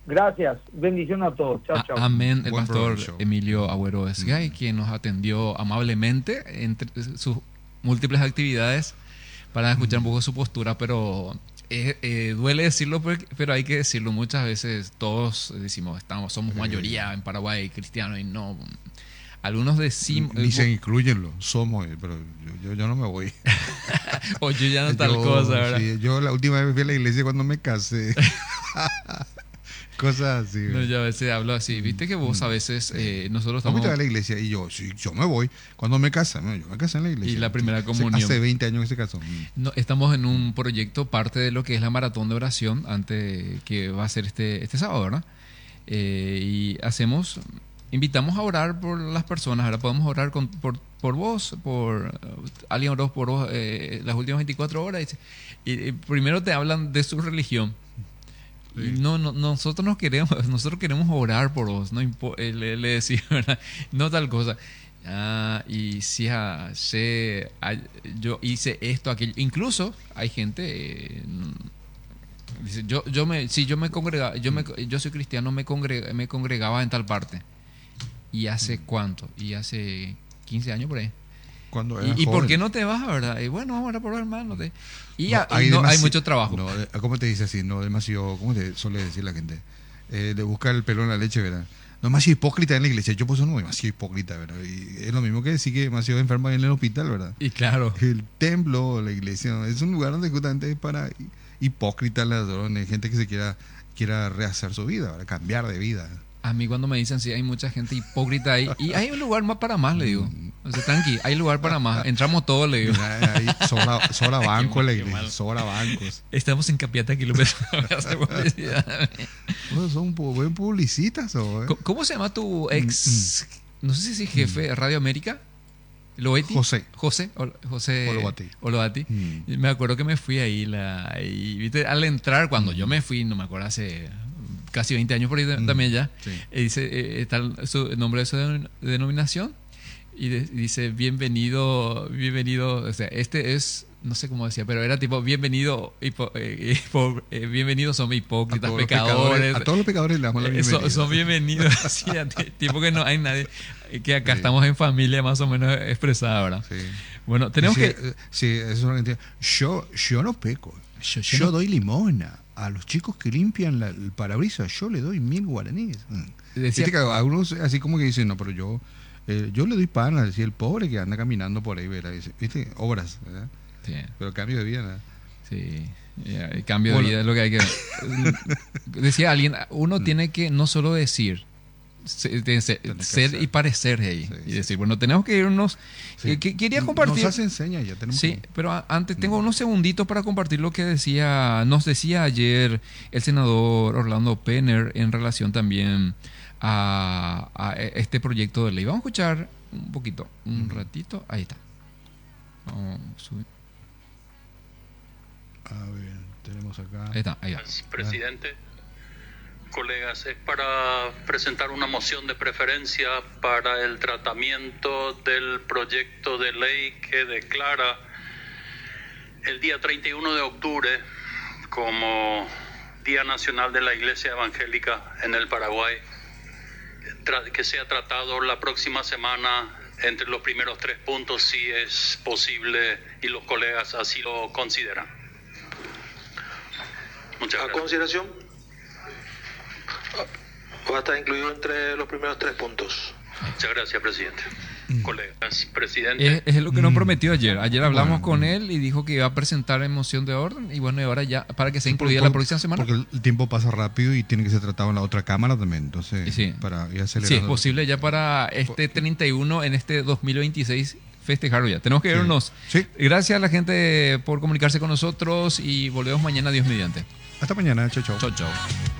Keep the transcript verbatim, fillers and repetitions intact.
Gracias, bendición a todos. Chao, A- chao. amén. El Buen pastor provecho. Emilio Agüero Esgay, quien nos atendió amablemente entre sus múltiples actividades para escuchar un poco su postura, pero eh, eh, duele decirlo, pero, pero hay que decirlo. Muchas veces todos decimos, estamos, somos mayoría en Paraguay cristianos y no. Algunos decimos, Ni se incluyen los somos, eh, pero yo, yo, yo no me voy. o yo ya no tal Yo, cosa, ¿verdad? sí, yo la última vez fui a la iglesia cuando me casé. Cosas así. No, yo a veces hablo así. Viste que vos a veces, eh, nosotros ¿Cómo estamos... te va a la iglesia? Y yo, sí, yo me voy. Cuando me casé, no, yo me casé en la iglesia. Y la primera Hace- comunión. Hace veinte años que se casó. Mm. No, estamos en un proyecto, parte de lo que es la maratón de oración, ante que va a ser este, este sábado, ¿verdad? Eh, y hacemos, invitamos a orar por las personas. Ahora podemos orar con, por, por vos, por uh, alguien oró por vos eh, las últimas veinticuatro horas. Y, y, y primero te hablan de su religión. Y Sí. no, no, nosotros nos queremos, nosotros queremos orar por vos, no impo- eh, le, le decía, ¿verdad? No tal cosa. Ah, y sí, ah, sé, ah, yo hice esto, aquello. Incluso hay gente, eh, dice, yo, yo me, sí, yo me congregaba, yo me, yo soy cristiano, me congrega- me congregaba en tal parte. ¿Y hace cuánto? Y hace quince años por ahí. Cuando era ¿Y, y por joven. qué no te vas, verdad? Y bueno, vamos a orar por los hermanos. te- Y No, ya- y no, hay demasi- mucho trabajo. No, de- ¿cómo te dice así? No, demasiado, ¿cómo te suele decir la gente? Eh, de buscar el pelo en la leche, ¿verdad? No, demasiado hipócrita en la iglesia. Yo pues no, demasiado hipócrita, ¿verdad? Y es lo mismo que decir que demasiado enfermo en el hospital, ¿verdad? Y claro. El templo, la iglesia, ¿no? Es un lugar donde justamente es para hipócritas, ladrones, gente que se quiera, quiera rehacer su vida, ¿verdad? Cambiar de vida. A mí cuando me dicen, sí, hay mucha gente hipócrita ahí. Y hay un lugar más para más, le digo. O sea, tranqui, hay lugar para más. Entramos todos, le digo. Mira, ahí sobra, sobra banco en la Qué iglesia, mal. sobra bancos. Estamos en Capiata, kilómetros. Hacer publicidad. Bueno, son pu- buen publicistas, ¿o? ¿eh? ¿Cómo- ¿Cómo se llama tu ex? No sé si es jefe de Radio América. ¿Loeti? José. José. Ol- José. Olobati. Olobati. Mm. Y me acuerdo que me fui ahí. La, y, viste, al entrar, cuando yo me fui, no me acuerdo, hace casi veinte años por ahí Mm. también ya. Sí. eh, dice, eh, está el, su, el nombre de su denom- denominación. Y de- dice, bienvenido, bienvenido. O sea, este es, no sé cómo decía, pero era tipo, bienvenido, hipo- eh, hipo- eh, bienvenidos son hipócritas, todos los pecadores. A todos los pecadores le damos la Eh, bienvenida. son, son bienvenidos. Sí, a ti- tipo que no hay nadie. eh, Que acá Sí. estamos en familia más o menos expresada, ¿verdad? Sí. Bueno, tenemos sí, que. eh, Sí, eso es una cantidad. Yo, yo no peco. Yo- Yo, yo no- doy limosna. A los chicos que limpian la- el parabrisas, yo le doy mil guaraníes. Mm. Decía- Viste que algunos así como que dicen, no, pero yo eh, yo le doy pan así el pobre que anda caminando por ahí, ¿verdad? Dice, ¿viste? Obras, ¿verdad? Sí, Pero cambio de vida, ¿verdad? sí. Ya, el cambio de Bueno. vida es lo que hay que. Decía alguien, uno tiene que no solo decir, se- de ser, Tiene que ser hacer. y parecer ahí. Sí, y sí. decir, bueno, tenemos que irnos. Sí. Eh, que- quería compartir. Nos hace enseña ya tenemos Sí, que- pero a- antes tengo unos segunditos para compartir lo que decía, nos decía ayer el senador Orlando Penner en relación también a, a este proyecto de ley. Vamos a escuchar un poquito, un Ujú. ratito. Ahí está. Vamos a subir. A ver, tenemos acá. Ahí está, ahí va. Gracias, presidente. Colegas, es para presentar una moción de preferencia para el tratamiento del proyecto de ley que declara el día treinta y uno de octubre como Día Nacional de la Iglesia Evangélica en el Paraguay, Tra- que sea tratado la próxima semana entre los primeros tres puntos, si es posible y los colegas así lo consideran. Muchas A gracias. consideración, va a estar incluido entre los primeros tres puntos. Muchas gracias, presidente. Colegas, presidente. Es, es lo que nos Mm. prometió ayer. Ayer hablamos Bueno. con él y dijo que iba a presentar en moción de orden. Y bueno, y ahora ya, para que sea Sí, por- incluida por- la próxima semana. Porque el tiempo pasa rápido y tiene que ser tratado en la otra cámara también. Entonces, Sí. para ir Si es acelerando. posible ya para este treinta y uno, en este dos mil veintiséis, festejarlo ya. Tenemos que Sí. irnos. Sí. Gracias a la gente por comunicarse con nosotros y volvemos mañana, Dios mediante. Hasta mañana, chao, chao. Chau, chau.